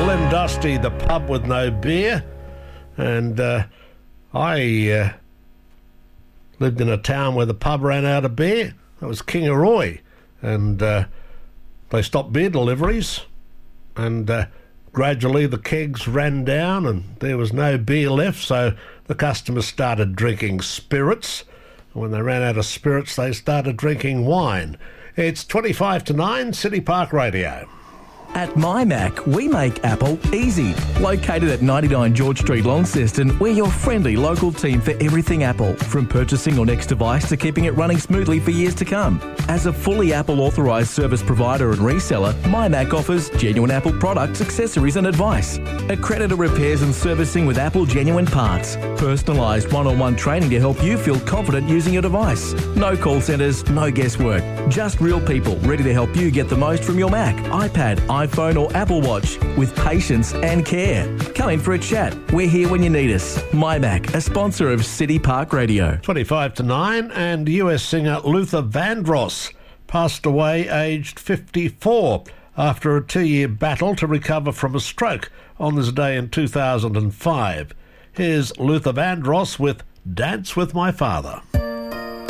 Slim Dusty, the pub with no beer. And I lived in a town where the pub ran out of beer. That was Kingaroy. And they stopped beer deliveries. And gradually the kegs ran down and there was no beer left. So the customers started drinking spirits. When they ran out of spirits, they started drinking wine. It's 25 to 9, City Park Radio. At MyMac, we make Apple easy. Located at 99 George Street, Launceston, we're your friendly local team for everything Apple, from purchasing your next device to keeping it running smoothly for years to come. As a fully Apple authorised service provider and reseller, MyMac offers genuine Apple products, accessories and advice. Accredited repairs and servicing with Apple genuine parts. Personalised one-on-one training to help you feel confident using your device. No call centres, no guesswork. Just real people ready to help you get the most from your Mac, iPad, iPhone or Apple Watch with patience and care. Come in for a chat. We're here when you need us. MyMac, a sponsor of City Park Radio. 25 to 9, and US singer Luther Vandross passed away aged 54 after a 2-year battle to recover from a stroke on this day in 2005. Here's Luther Vandross with Dance With My Father.